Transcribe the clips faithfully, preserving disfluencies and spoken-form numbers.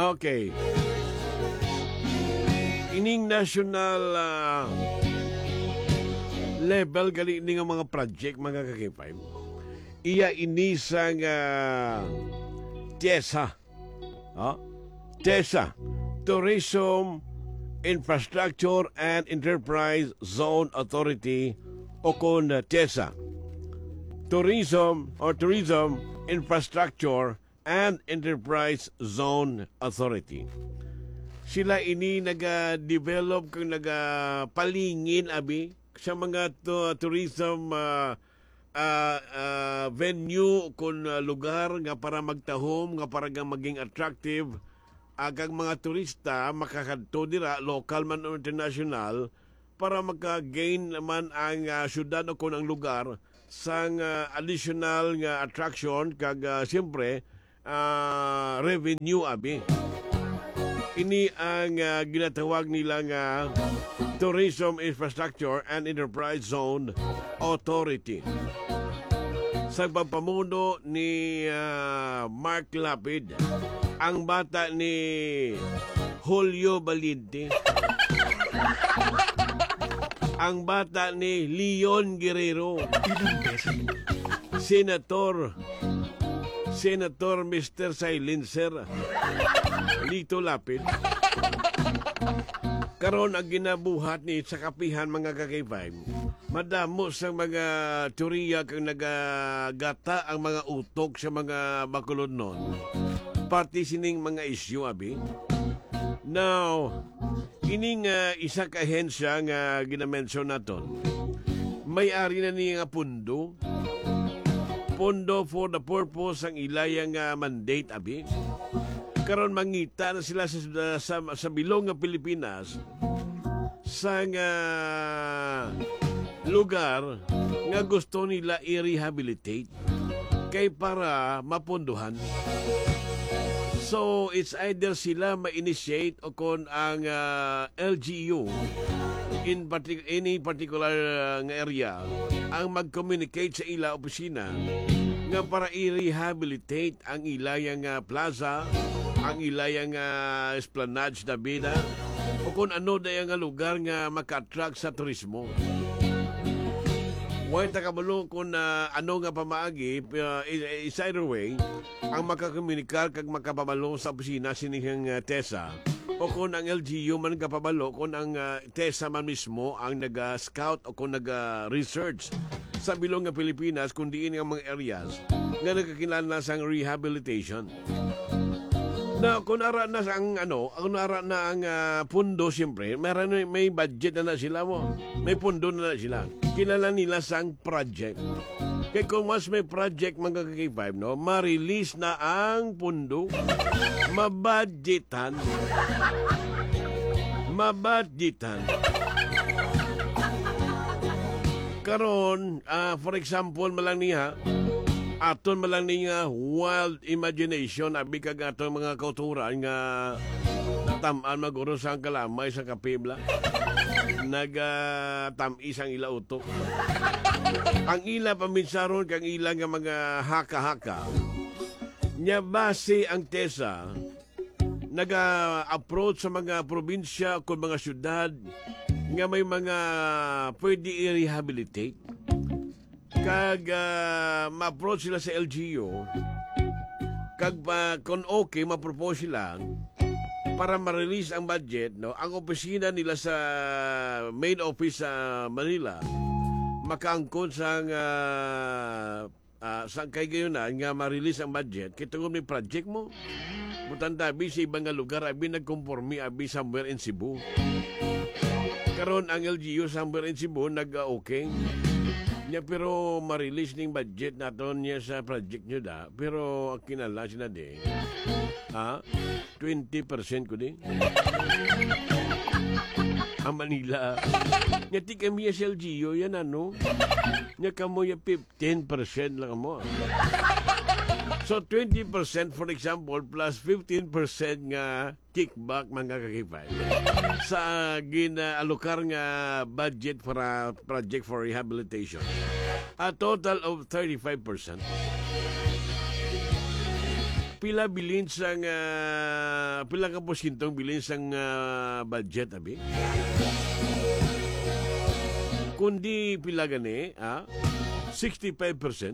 Okay. Ining national uh, level gali ini nga mga project mga kakipay. Iya ini sang uh, TESA. Huh? TESA, Tourism Infrastructure and Enterprise Zone Authority o kon uh, TESA. Tourism or Tourism Infrastructure and Enterprise Zone Authority. Sila ini naga-develop kung naga-palingin abi sa mga to, tourism uh, uh, uh, venue kung uh, lugar nga para magtahom, nga para nga maging attractive agang mga turista makakadto dira, local man o international, para magka-gain naman ang uh, syudad o kung ang lugar sa uh, additional nga attraction kag uh, siyempre uh, revenue abi. Ini ang uh, ginatawag nila nga Tourism Infrastructure and Enterprise Zone Authority. Sa pagpamuno ni uh, Mark Lapid, ang bata ni Julio Balinte, ang bata ni Leon Guerrero, Senator, Senator mister Silencer, Lito Lapid. Karon ang ginabuhat ni sa kapihan mga kakipay, madamo sa mga teorya kang nagagata ang mga utok sa mga bakulod nun. Parti sining mga issue abi. Now, ining uh, isa ka ahensya nga ginamention naton, may-ari na niya nga pundo. Pondo for the purpose ang ilayang uh, mandate abi. Karon mangita na sila sa, sa, sa bilong ng Pilipinas sa nga lugar nga gusto nila i-rehabilitate kay para mapunduhan. So, it's either sila ma-initiate o kon ang uh, L G U in partic- any particular uh, area ang mag-communicate sa ila opisina nga para i-rehabilitate ang ilayang uh, plaza, ang ilayang uh, esplanade na bida, o kung ano na yung lugar nga maka-attract sa turismo. Huwag takabalo kung uh, ano nga pamaagi, uh, is either way, ang makakomunikar kag makapabalo sa opisina sinihang uh, TESA, o kung ang L G U man kapabalo, kung ang uh, TESA man mismo ang nag-scout o kung nag-research sa bilong nga Pilipinas, kung diin ang mga areas nga nagkakilala sa rehabilitation. Na kung ara na ang ano, kung ara na ang uh, pundo, siyempre, meron may budget na na sila mo. May pundo na na sila. Kilala nila sang project. Kaya kung mas may project mga K five, no, ma-release na ang pundo, mabudgetan. Mabudgetan. Karon, uh, for example, malang niya, aton malang niya wild imagination, abi kag aton mga kauturan nga natamaan maguro sa kalamay sa kapibla, nagatamis ang ila utok. Ang ila paminsaron kang ila nga mga haka-haka nya base ang TESA naga-approach sa mga probinsya o mga syudad nga may mga pwede i-rehabilitate. Kag uh, ma-approach sila sa L G U, kag uh, kung okay, ma-propose sila para ma-release ang budget, no? Ang opisina nila sa main office sa Manila makaangkon sa uh, uh, sa kay gayon na nga ma-release ang budget kay tungod may project mo. Butanda abi sa ibang lugar abi nagkonformi abi somewhere in Cebu. Karon ang L G U somewhere in Cebu nag-okay. Nya pero ma-release ning budget naton niya sa project nyo da. Pero ang kinala sila di. Ha? twenty percent ko di. Ang Manila. Nya ti kami sa L G U yan ano. Nya kamo ya fifteen percent lang mo. So, twenty percent for example, plus fifteen percent nga kickback mga kakipay sa ginaalokar nga budget for a project for rehabilitation. A total of thirty-five percent. pila bilin sang uh, pila ka porsyentong bilin sang uh, budget abi? Kundi pila gani, ah? sixty-five percent.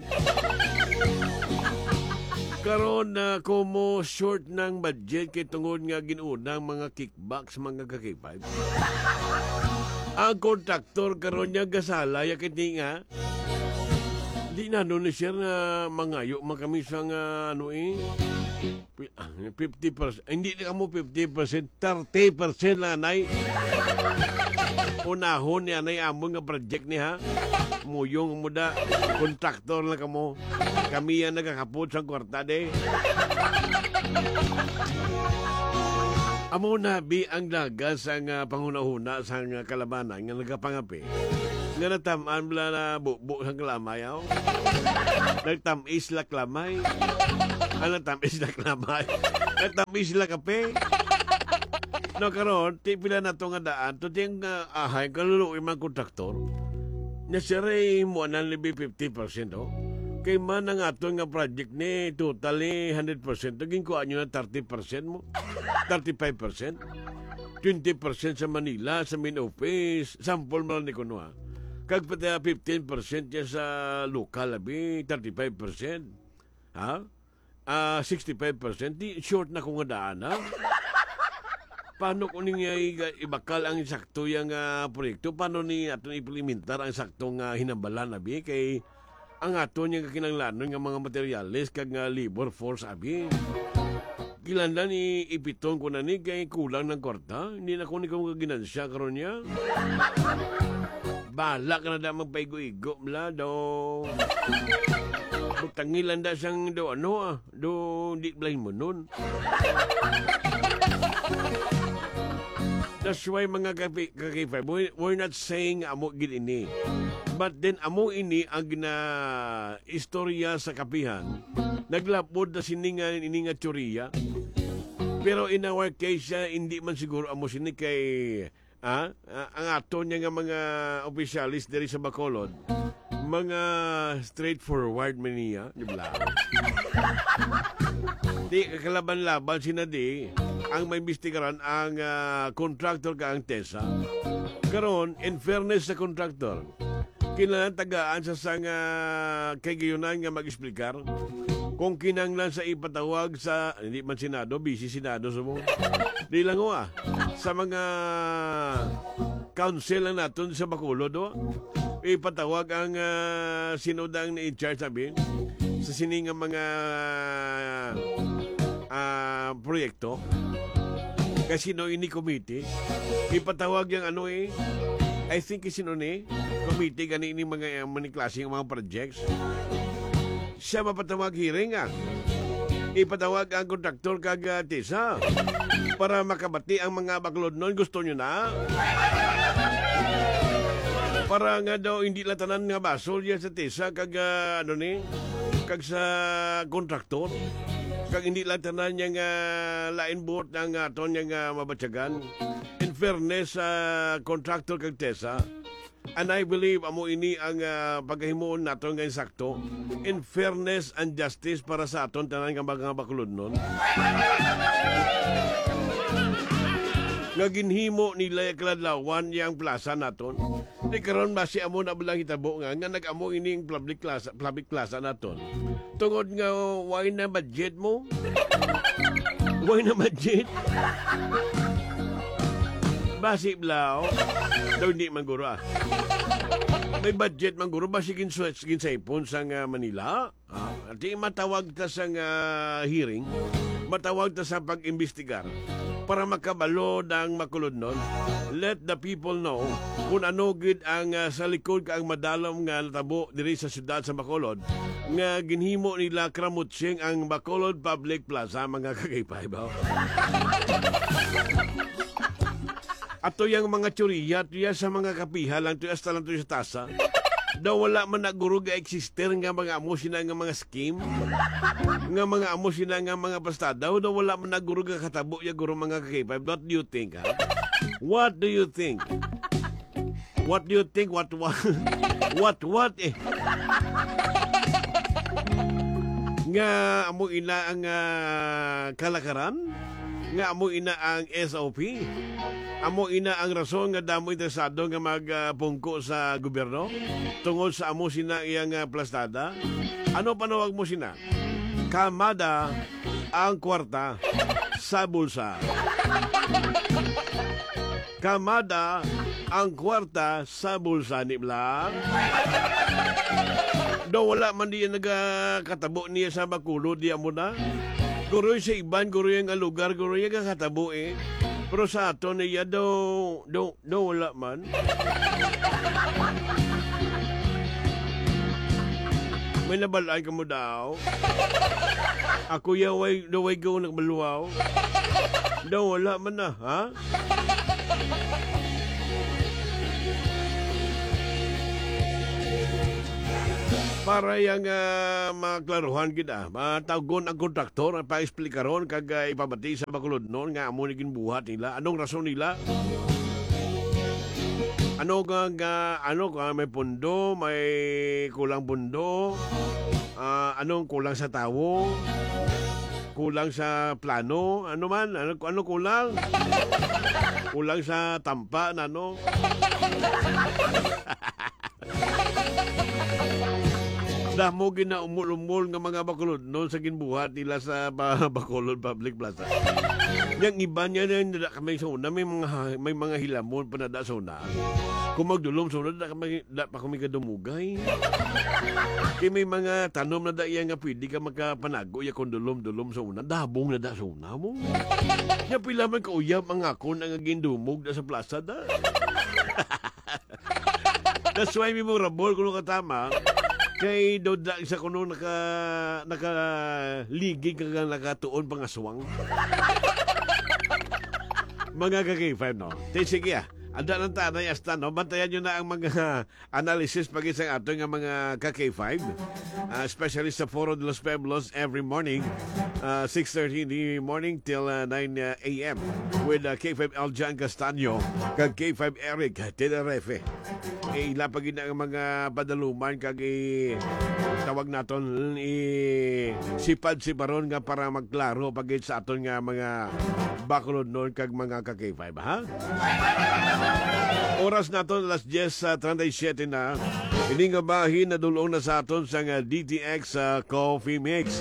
Karon na uh, kumo short ng budget kay tungod nga ginuunang mga kickbacks mga ka-K five. Ang kontraktor karon niya gasala ya kiti nga di na no ni siya na mangayo man kami sa nga ano eh fifty percent. Hindi na kamo fifty percent, thirty percent lang nay. Unahon niya nay amon nga project ni ha. Muyong muda, kontraktor lang kamo. Kami yan nagkakapot sa kwarta de. Amo na bi ang daga sa uh, panguna-huna sa uh, kalabanan nga nagapangapi. Nga natamaan bala na bukbuk sa kalamay. Oh. Nagtamis la kalamay. Ano nagtamis la kalamay? Nagtamis la kape. No karon, ti pila na to nga daan, to ting uh, ahay kaluluoy man kontraktor. Nasiray mo na libi fifty percent oh. Kay man ang ato nga project ni totally one hundred percent. Taging kuha nyo na thirty percent mo. thirty-five percent. twenty percent sa Manila, sa main office. Sample mo lang ni kuno ha. Kag pati fifteen percent niya sa local abi, thirty-five percent. Ha? Uh, sixty-five percent. Di short na kung daan ha. Paano kung niya ibakal ang sakto yung uh, proyekto? Paano ni ato implementar ang saktong uh, hinambalan abi? Kay ang ato niya kinanglanon ng mga materials kag nga labor force abi. Kilandan ni ipiton ko na ni kay kulang ng kwarta. Hindi na ko ni kung ginansya karon niya. Balak na da magpaigo-igo mla do. Tangilan da sang do ano ah. Do di blind mo nun. That's why mga kakipay, we're not saying amo gid ini. But then amo ini ang na istorya sa kapihan. Naglapod na sininga ini nga teorya. Pero in our case, uh, hindi man siguro amo sini kay ah, uh, ang ato niya nga mga opisyalis diri sa Bacolod. Mga straightforward man niya, di ba? Di kalaban-laban sina di ang may bistigaran ang uh, contractor ka ang TESA. Karon, in fairness sa contractor, kinahanglan tagaan sa sang uh, kagayunan nga mag-explicar kung kinanglan sa ipatawag sa hindi man Senado, busy Senado sa mo. Di lang ho ah. Sa mga council lang natin sa Bacolod do. Ipatawag ang uh, sinodang ni in-charge sabi sa siningang mga uh, proyekto. Kasi no ini committee, ipatawag yung ano eh, I think sino ni, committee gani ini mga mga klaseng mga projects. Siya mapatawag hearing ah. Ipatawag ang kontraktor kag uh, TESA para makabati ang mga baklod nun. Gusto nyo na? Para nga daw hindi latanan nga basol yan sa TESA kag uh, ano ni, kag sa kontraktor. Kag hindi latanan niya nga lain buot ng aton niya nga mabatyagan. In fairness sa uh, kontraktor kag TESA, and I believe amo ini ang uh, paghimuon naton nga sakto. In fairness and justice para sa aton tanan nga mga bakulod nun. Nga ginhimo nila kaladlawan yang plaza naton. Di karon basi amo na bilang hitabo nga nga nag-amo ining public plaza, public plaza naton. Tungod nga why na budget mo? Why na budget? Basi blaw. Daw hindi man guro ah. May budget man guro basi gin gin sa ipon sa uh, Manila. Ah, di matawag ta sa uh, hearing, matawag ta sa pag-imbestigar para makabalo ng makulod nun. Let the people know kung ano gid ang uh, sa likod ka ang madalom nga tabo diri sa syudad sa Bacolod nga ginhimo nila kramutsing ang Bacolod Public Plaza mga kagaypay ba. Ato yang mga tsuriya, tuya sa mga kapiha lang, tuya sa lang tuya sa tasa. Daw wala man naguro ga exister nga mga amo sina nga mga scheme. Nga mga amo sina nga mga basta daw, daw wala man naguro ga katabo ya guro mga kakipay. What do you think, ha? What do you think? What do you think? What, what? What, what, eh? nga amo ina ang ah, kalakaran, nga amo ina ang S O P, amo ina ang rason nga damo interesado nga magpungko sa gobyerno tungod sa amo sina iyang uh, plastada. Ano panawag mo sina? Kamada ang kwarta sa bulsa. Kamada ang kwarta sa bulsa ni Blang. Do wala man diya nagkatabo niya sa Bacolod, diya mo na. Guroy sa iban, guroy ang lugar, guroy ang kakatabo eh. Pero sa ato niya do, do, do wala man. May nabalay ka mo daw. Ako yaway, daway gaw nagbaluaw. Do wala man na, ha? Para yung uh, maklaruhan kita, matawgon ang kontraktor at pa-explikaron kag uh, ipabati sa Bacolod noon nga amo naging buhat nila. Anong rason nila? Ano kang uh, ano ka may pundo, may kulang pundo, uh, anong kulang sa tawo, kulang sa plano, ano man, ano, ano kulang? Kulang sa tampa, ano? Damo ginaumul-umul nga mga Bacolod noon sa ginbuhat nila sa Bacolod Public Plaza. Yang iba niya na nada kami sa una, may mga, may mga hilamon pa nada sa una. Kung magdulom sa una, da, kami, da pa kami kadumugay. Kaya may mga tanom na da iya nga pwede ka magkapanago ya kung dulom-dulom sa una. Dabong na da sa una mo. Kaya pila man kauyab ang ako na nga gindumog da sa plaza da. That's why may memorable kung katama. Kay do da isa kuno naka naka ligig ka nakatuon pang aswang. Mga ka-K five no. Tay sige ah. Anda lang tanay hasta no. Bantayan nyo na ang mga analysis pag isang ato nga mga ka-K five. Uh, especially sa Foro de los Pueblos every morning. Uh, six thirty in the morning till uh, nine a m with uh, K five Aljan Castaño kag K five Eric Tenerife. Eh, ilapagin na ang mga padaluman kag i tawag naton i sipad si Baron nga para magklaro pag sa aton nga mga Bacolod noon kag mga ka-K five ha. Oras naton alas diyes trenta-siete na. Ini nga bahin na dulong na sa aton sa nga D T X uh, Coffee Mix.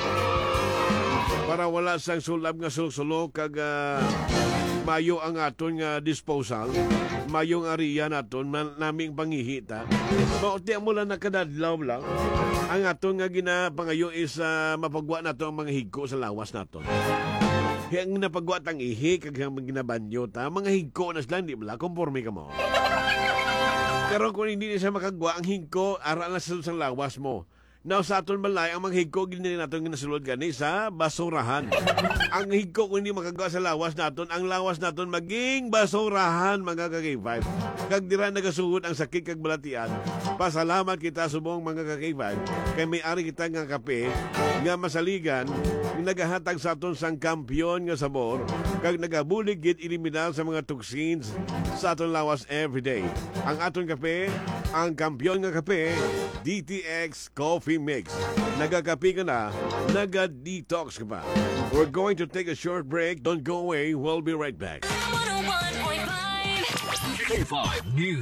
Para wala sang sulab nga sulsulo kag uh, mayo ang aton nga disposal. Mayong ariya naton man, naming pangihita. Mauti mo lang nakadadlaw lang. Ang aton nga ginapangayo is uh, mapagwa nato ang mga higko sa lawas naton. Yang napagwa tang ihi kag ang ginabanyo ta mga higko nas lang di bala konforme ka mo. Pero kung hindi na siya makagwa ang higko ara na sa lawas mo. Now sa aton balay ang mga higko gini naton ginasulod gani sa basurahan. Ang higko kung hindi makagawa sa lawas naton, ang lawas naton maging basurahan mga ka-K five. Kag dira nagasuhod ang sakit kag balatian. Pasalamat kita subong mga ka-K five kay may-ari kita nga kape nga masaligan nagahatag sa aton sang kampyon nga sabor kag nagabulig gid eliminar sa mga toxins sa aton lawas everyday. Ang aton kape, ang kampyon nga kape, D T X Coffee Mix. Nagakapi ka na, naga-detox ka pa. We're going to take a short break. Don't go away. We'll be right back. one oh one point five K five News.